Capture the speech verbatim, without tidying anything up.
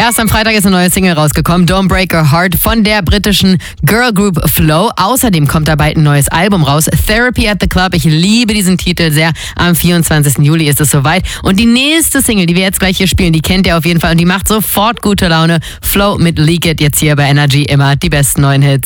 Erst am Freitag ist eine neue Single rausgekommen, Don't Break Her Heart von der britischen Girl Group Flow. Außerdem kommt da bald ein neues Album raus, Therapy at the Club. Ich liebe diesen Titel sehr. Am vierundzwanzigsten Juli ist es soweit. Und die nächste Single, die wir jetzt gleich hier spielen, die kennt ihr auf jeden Fall und die macht sofort gute Laune. Flow mit Leak It, jetzt hier bei Energy, immer die besten neuen Hits.